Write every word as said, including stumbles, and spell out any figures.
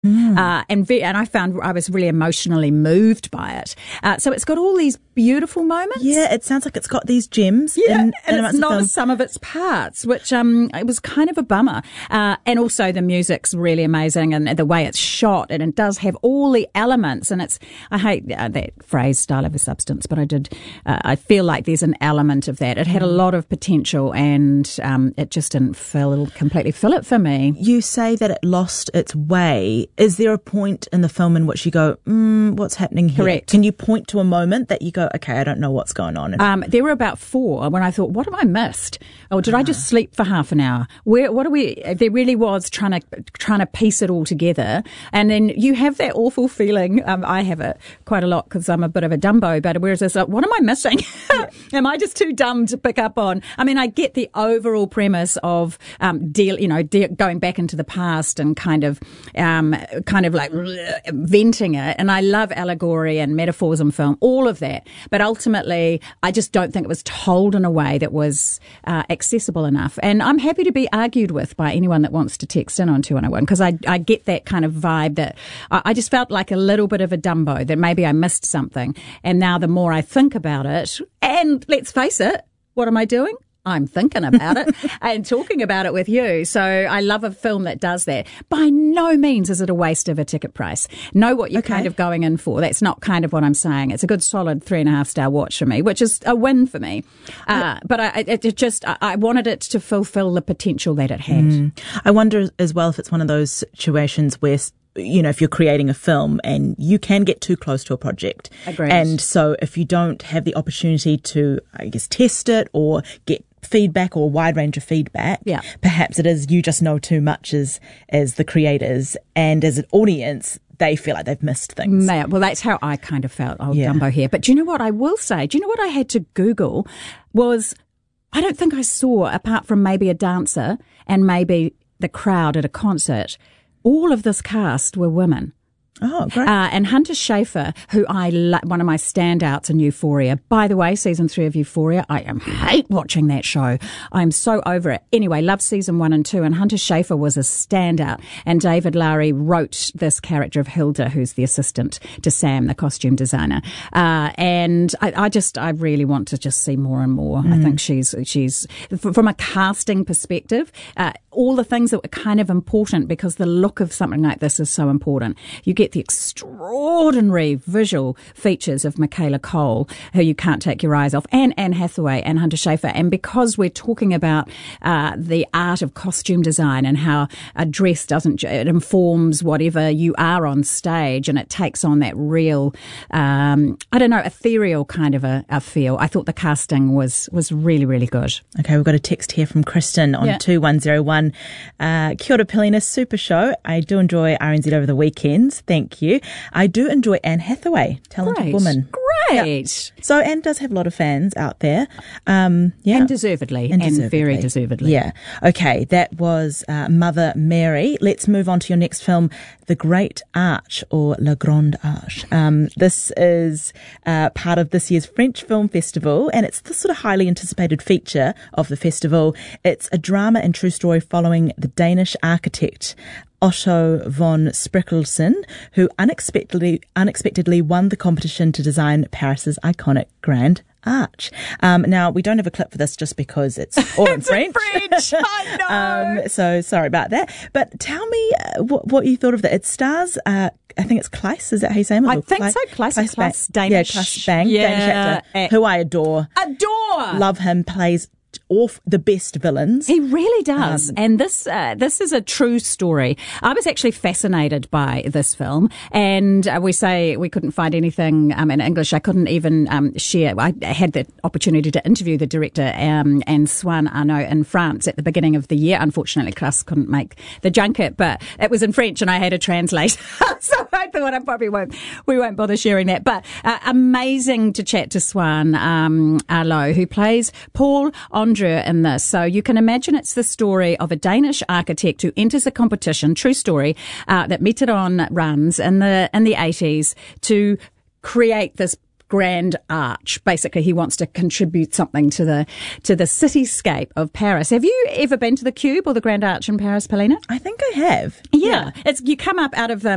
Mm. Uh, and ve- and I found I was really emotionally moved by it. Uh, so it's got all these beautiful moments. Yeah, it sounds like it's got these gems. Yeah, in, and in it's not film. a sum of its parts, which um it was kind of a bummer. Uh, and also the music's really amazing, and the way it's shot, and it does have all the elements. And it's I hate uh, that phrase "style over substance," but I did uh, I feel like there's an element of that. It had a lot of potential, and um, it just didn't fill completely fill it for me. You say that it lost its way. Is there a point in the film in which you go, mm, what's happening here? Correct. Can you point to a moment that you go, okay, I don't know what's going on? Um, there were about four when I thought, what have I missed? Or did uh. I just sleep for half an hour? Where, what are we, there really was trying to, trying to piece it all together. And then you have that awful feeling, um, I have it quite a lot because I'm a bit of a Dumbo, but whereas it's like, what am I missing? Am I just too dumb to pick up on? I mean, I get the overall premise of, um, deal, you know, de- going back into the past and kind of, um, kind of like venting it. And I love allegory and metaphors in film, all of that. But ultimately, I just don't think it was told in a way that was uh, accessible enough. And I'm happy to be argued with by anyone that wants to text in on two one oh one, because I, I get that kind of vibe that I, I just felt like a little bit of a Dumbo, that maybe I missed something. And now the more I think about it, and let's face it, what am I doing? I'm thinking about it and talking about it with you. So I love a film that does that. By no means is it a waste of a ticket price. Know what you're Okay. kind of going in for. That's not kind of what I'm saying. It's a good solid three and a half star watch for me, which is a win for me. Uh, but I, it, it just, I, I wanted it to fulfill the potential that it had. Mm. I wonder as well if it's one of those situations where, you know, if you're creating a film and you can get too close to a project. Agreed. And so if you don't have the opportunity to, I guess, test it or get feedback or a wide range of feedback, yeah. perhaps it is you just know too much as as the creators, and as an audience they feel like they've missed things. Yeah, well, that's how I kind of felt, old Yeah. Dumbo here. But do you know what I will say? Do you know what I had to Google was, I don't think I saw, apart from maybe a dancer and maybe the crowd at a concert, all of this cast were women. Oh, great. Uh, and Hunter Schafer, who I lo- one of my standouts in Euphoria. By the way, season three of Euphoria, I am hate watching that show. I'm so over it. Anyway, love season one and two, and Hunter Schafer was a standout. And David Lowery wrote this character of Hilda, who's the assistant to Sam, the costume designer. Uh, and I, I just, I really want to just see more and more. Mm. I think she's, she's from a casting perspective, uh, all the things that were kind of important, because the look of something like this is so important. You get the extraordinary visual features of Michaela Cole, who you can't take your eyes off, and Anne Hathaway and Hunter Schafer. And because we're talking about uh, the art of costume design and how a dress doesn't, it informs whatever you are on stage, and it takes on that real, um, I don't know, ethereal kind of a, a feel. I thought the casting was, was really, really good. Okay, we've got a text here from Kristen on Yeah. two one oh one. Uh, Kia ora Pilina, super show. I do enjoy R N Z over the weekends. Thank you. I do enjoy Anne Hathaway, talented Great. woman. Great. Yeah. So Anne does have a lot of fans out there. Um, yeah. And deservedly, and, And deservedly. very deservedly. Yeah. Okay, that was uh, Mother Mary. Let's move on to your next film, The Great Arch, or La Grande Arche. Um, this is uh, part of this year's French Film Festival, and it's the sort of highly anticipated feature of the festival. It's a drama and true story following the Danish architect Otto von Spreckelsen, who unexpectedly unexpectedly won the competition to design Paris's iconic Grand Arch. Um, now, we don't have a clip for this just because it's all in It's French. in French. I know. um, so sorry about that. But tell me uh, what, what you thought of that. It stars, uh, I think it's Kleiss. Is that how you say him? I think so. Kleiss, Kleiss Bang. Kleiss, Danish. Yeah, Kleiss Bang, Yeah, Danish actor, eh. who I adore. Adore. Love him. Plays off the best villains. He really does. Um, and this uh, this is a true story. I was actually fascinated by this film, and uh, we say we couldn't find anything um, in English. I couldn't even um, share. I had the opportunity to interview the director, um, Antoine Arnaud, in France at the beginning of the year. Unfortunately, Klaus couldn't make the junket, but it was in French and I had a translate. So I thought I probably won't, we won't bother sharing that. But uh, amazing to chat to Swan um, Arlo, who plays Paul Andreu in this. So you can imagine it's the story of a Danish architect who enters a competition, true story, uh, that Mitterrand runs in the in the eighties to create this Grand Arch. Basically, he wants to contribute something to the to the cityscape of Paris. Have you ever been to the Cube or the Grand Arch in Paris, Paulina? I think I have. Yeah, it's you come up out of um,